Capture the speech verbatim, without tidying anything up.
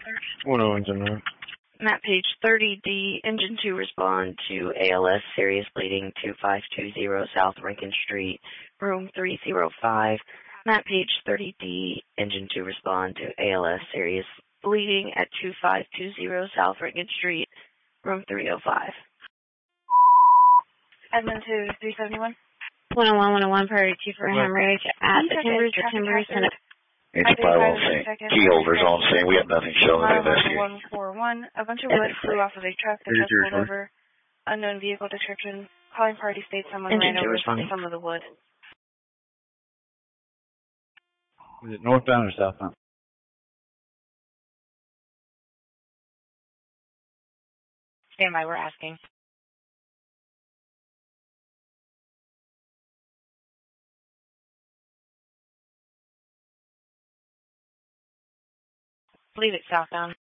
one oh engine room. Map page thirty D, engine two respond to A L S serious bleeding two five two zero South Rankin Street, room three oh five. Map page thirty D, engine two respond to A L S serious bleeding at two five two zero South Rankin Street, room three oh five. Admin to three seventy-one. one oh one, one oh one, priority two for a hemorrhage at the Timbers, the Timbers, and It's firewall scene. Key holders on scene. We have nothing showing the investigation. one four one. A bunch of wood flew off of a truck that just pulled over. Unknown vehicle description. Calling party states someone ran over some of the wood. Is it northbound or southbound? Stand by, we're asking. I believe it's southbound.